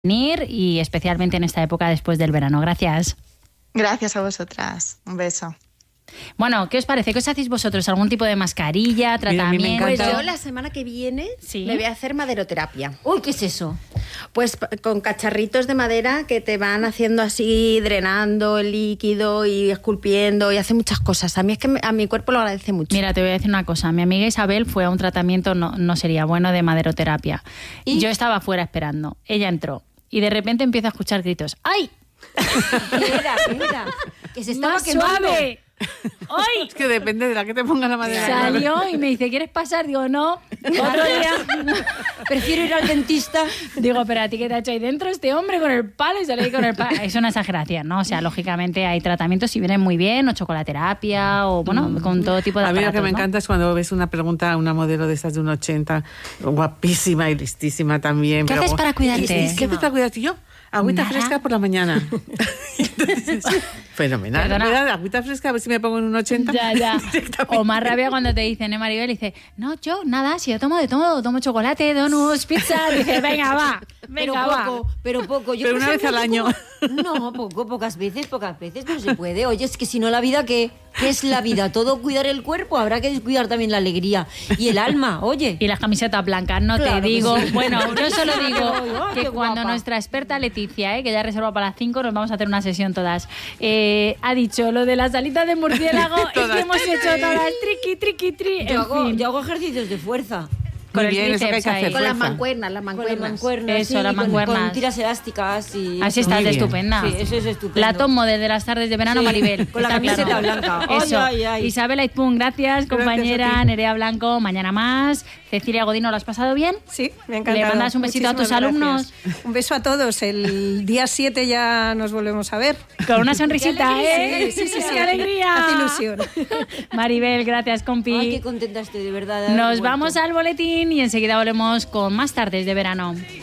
venir y especialmente en esta época después del verano. Gracias. Gracias a vosotras. Un beso. Bueno, ¿qué os parece? ¿Qué os hacéis vosotros? ¿Algún tipo de mascarilla, tratamiento? Pues yo la semana que viene me voy a hacer maderoterapia. Uy, ¿qué es eso? Pues con cacharritos de madera que te van haciendo así, drenando el líquido y esculpiendo y hace muchas cosas. A mí es que a mi cuerpo lo agradece mucho. Mira, te voy a decir una cosa. Mi amiga Isabel fue a un tratamiento, no sería bueno, de maderoterapia. ¿Y? Yo estaba fuera esperando. Ella entró y de repente empieza a escuchar gritos. ¡Ay! ¿Qué era? Que se estaba ¡Más quemando. suave! ¡Ay! Es que depende de la que te ponga la madera. Salió y me dice, ¿quieres pasar? Digo, no. Otro día. Prefiero ir al dentista. Digo, pero ¿a ti qué te ha hecho ahí dentro este hombre con el palo? Y sale ahí con el palo. Es una exageración, ¿no? O sea, lógicamente hay tratamientos y vienen muy bien, o chocolaterapia, o bueno, con todo tipo de A mí lo aparatos, que me ¿no? encanta es cuando ves una pregunta a una modelo de estas de un 80, guapísima y listísima también. ¿Qué haces para cuidarte? ¿Qué haces para cuidarte? Yo, agüita Nada. fresca por la mañana. Entonces, fenomenal. Perdona. Agüita fresca, a ver si me pongo en un 80. Ya. Directamente. O más rabia cuando te dicen, Maribel, dice, no, yo nada, si yo tomo de todo, tomo chocolate, donuts, pizza, dice, venga, va, Pero poco. Yo Pero por una vez ejemplo, al año. No, pocas veces, no se puede. Oye, es que si no la vida, ¿qué es la vida? Todo cuidar el cuerpo, habrá que descuidar también la alegría y el alma, oye. Y las camisetas blancas, no Claro te que digo. sí. Bueno, yo solo digo Ay, que qué cuando guapa. nuestra experta Leticia, que ya reserva para las 5, nos vamos a hacer una sesión todas, ha dicho lo de las alitas de murciélago, es Todas. que hemos hecho todas triqui. Yo hago ejercicios de fuerza. Con Muy el bien, eso que hay tríceps que hacer. ahí. Con las fuerza. mancuernas, Con las mancuernas. Eso, sí, las mancuernas. Con tiras elásticas y... Así eso. estás Muy de bien. estupenda. Sí, eso es estupendo. La tomo desde las tardes de verano, Sí, Maribel. con la está camiseta claro. blanca. Eso. Ay. Isabel Aizpún, gracias, compañera. a ti. Nerea Blanco, mañana más. Cecilia Godino, ¿lo has pasado bien? Sí, me ha encantado. ¿Le mandas un besito a tus Muchísimas alumnos? gracias. Un beso a todos. El día 7 ya nos volvemos a ver. Con una sonrisita, ¡Qué ¿eh? Sí. ¡Qué alegría! Hace ilusión. Maribel, gracias, compi. Ay, qué contenta estoy, de verdad. Nos vamos al boletín y enseguida volvemos con más tardes de verano.